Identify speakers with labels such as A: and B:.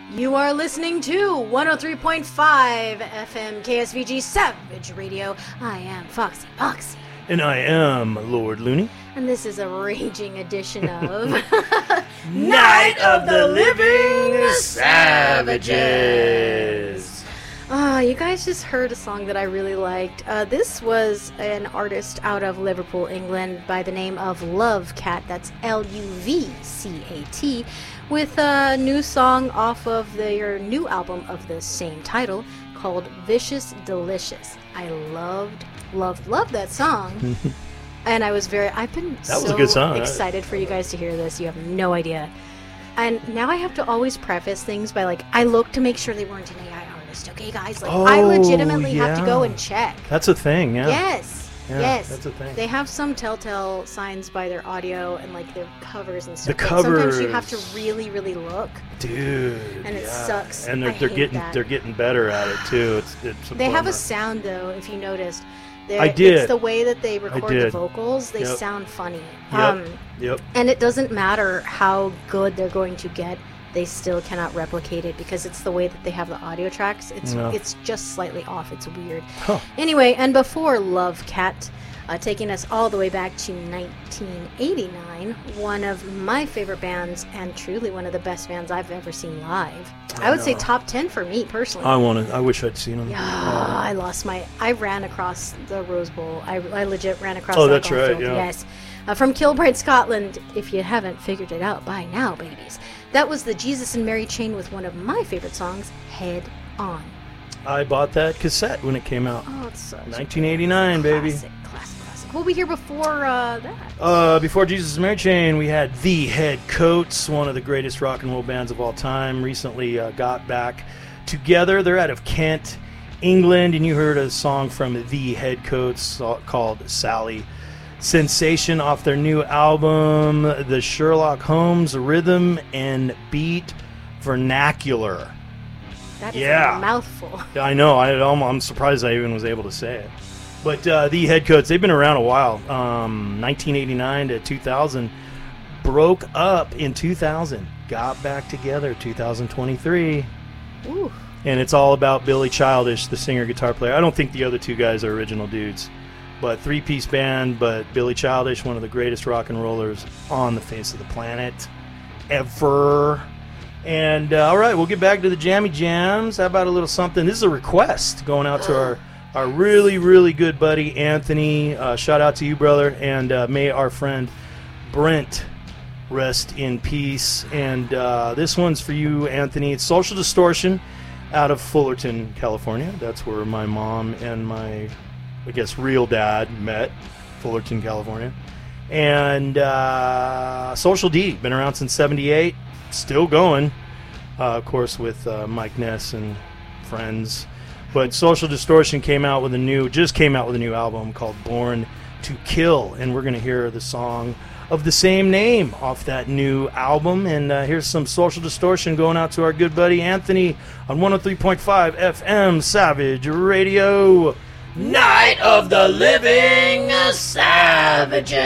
A: You are listening to 103.5 FM KSVG Savage Radio. I am Foxy Foxy.
B: And I am Lord Looney.
A: And this is a raging edition of
B: Night of the Living Savages.
A: You guys just heard a song that I really liked. This was an artist out of Liverpool, England, by the name of Lovecat. That's Luvcat, with a new song off of their new album of the same title called Vicious Delicious. I loved that song. And I've been
B: was a good song.
A: Excited for you guys to hear this. You have no idea. And now I have to always preface things by, I look to make sure they weren't an AI artist, okay, guys? I legitimately have to go and check.
B: That's a thing, yeah.
A: Yes.
B: Yeah,
A: yes.
B: That's a thing.
A: They have some telltale signs by their audio and, their covers and stuff.
B: The covers.
A: Sometimes you have to really, really look.
B: Dude.
A: And it sucks.
B: And they're getting better at it, too. It's
A: they have a sound, though, if you noticed.
B: I did.
A: It's the way that they record the vocals. They sound funny.
B: Yep.
A: And it doesn't matter how good they're going to get. They still cannot replicate it because it's the way that they have the audio tracks. It's just slightly off. It's weird.
B: Huh.
A: Anyway, and before Lovecat, taking us all the way back to 1989, one of my favorite bands and truly one of the best bands I've ever seen live. I would say top 10 for me personally.
B: I wish I'd seen them.
A: Yeah, I ran across the Rose Bowl. I legit ran across
B: that
A: that's
B: right,
A: field.
B: yeah.
A: Yes. From Kilbride, Scotland, if you haven't figured it out by now, babies. That was the Jesus and Mary chain with one of my favorite songs, Head On.
B: I bought that cassette when it came out.
A: Oh, it's such
B: 1989, baby.
A: Classic. What we hear before that?
B: Before Jesus and Mary Chain, we had The Headcoats, one of the greatest rock and roll bands of all time. Recently got back together. They're out of Kent, England, and you heard a song from The Headcoats called Sally. Sensation off their new album, The Sherlock Holmes Rhythm and Beat Vernacular.
A: That is a mouthful.
B: I know. I'm surprised I even was able to say it. But The Headcoats, they've been around a while. 1989 to 2000. Broke up in 2000. Got back together 2023.
A: Ooh.
B: And it's all about Billy Childish, the singer-guitar player. I don't think the other two guys are original dudes. But three-piece band, but Billy Childish, one of the greatest rock and rollers on the face of the planet ever. And, all right, we'll get back to the Jammy Jams. How about a little something? This is a request going out to our really, really good buddy, Anthony. Shout out to you, brother. And may our friend Brent rest in peace. And this one's for you, Anthony. It's Social Distortion out of Fullerton, California. That's where my mom and my, I guess, real dad met, Fullerton, California. And Social D, been around since 78, still going, of course, with Mike Ness and friends. But Social Distortion came out with a new album called Born to Kill, and we're going to hear the song of the same name off that new album. And here's some Social Distortion going out to our good buddy Anthony on 103.5 FM Savage Radio. Night of the Living Savages.